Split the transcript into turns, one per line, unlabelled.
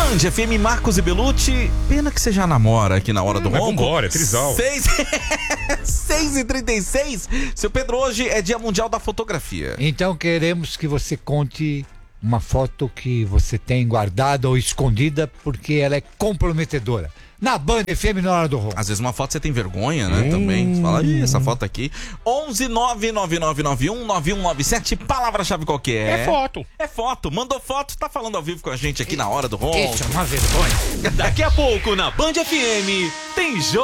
Band FM, Marcos e Belucci. Pena que você já namora aqui na hora do ronco.
Vambora, é trisal.
6h36. Seu Pedro, hoje é Dia Mundial da Fotografia.
Então queremos que você conte uma foto que você tem guardada ou escondida, porque ela é comprometedora. Na Band FM, na hora do ronco.
Às vezes uma foto você tem vergonha, né? Também. Você fala, essa foto aqui. 11999919197. Palavra-chave qual que é?
É foto.
É foto. Mandou foto, tá falando ao vivo com a gente aqui na hora do ronco.
Isso é uma vergonha.
Daqui a pouco, na Band FM, tem